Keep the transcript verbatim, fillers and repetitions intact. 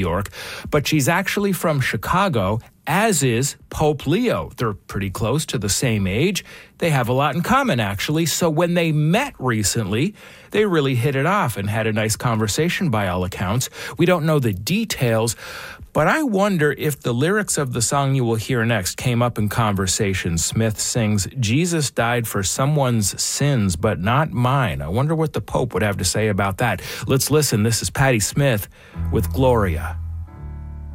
York, but she's actually from Chicago, as is Pope Leo. They're pretty close to the same age. They have a lot in common, actually. So when they met recently, they really hit it off and had a nice conversation by all accounts. We don't know the details, but I wonder if the lyrics of the song you will hear next came up in conversation. Smith sings, "Jesus died for someone's sins, but not mine." I wonder what the Pope would have to say about that. Let's listen. This is Patti Smith with Gloria.